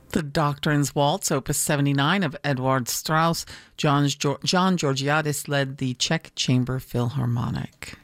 The Doctrines Waltz, Opus 79 of Edward Strauss. John Georgiadis led the Czech Chamber Philharmonic.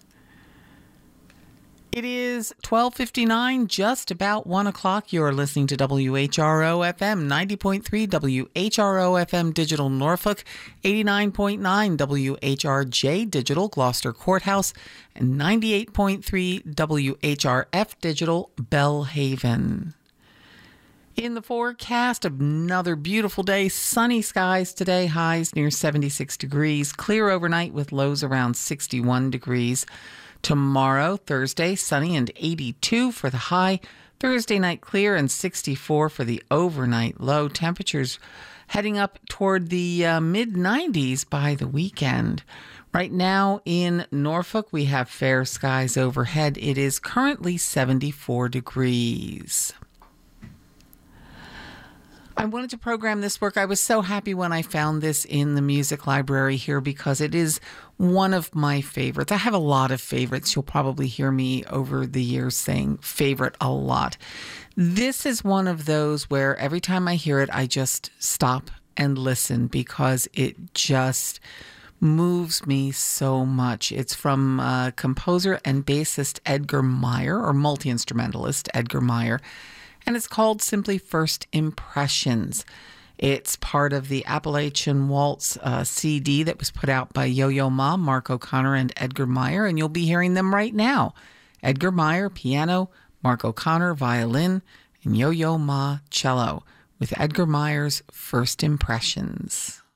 It is 12:59, just about 1 o'clock. You're listening to WHRO FM, 90.3 WHRO FM Digital Norfolk, 89.9 WHRJ Digital Gloucester Courthouse, and 98.3 WHRF Digital Bellhaven. In the forecast, another beautiful day. Sunny skies today, highs near 76 degrees. Clear overnight with lows around 61 degrees. Tomorrow, Thursday, sunny and 82 for the high. Thursday night clear and 64 for the overnight low. Temperatures heading up toward the mid-90s by the weekend. Right now in Norfolk, we have fair skies overhead. It is currently 74 degrees. I wanted to program this work. I was so happy when I found this in the music library here because it is one of my favorites. I have a lot of favorites. You'll probably hear me over the years saying favorite a lot. This is one of those where every time I hear it, I just stop and listen because it just moves me so much. It's from composer and bassist Edgar Meyer, or multi-instrumentalist Edgar Meyer. And it's called simply First Impressions. It's part of the Appalachian Waltz CD that was put out by Yo-Yo Ma, Mark O'Connor, and Edgar Meyer, and you'll be hearing them right now. Edgar Meyer, piano, Mark O'Connor, violin, and Yo-Yo Ma, cello, with Edgar Meyer's First Impressions.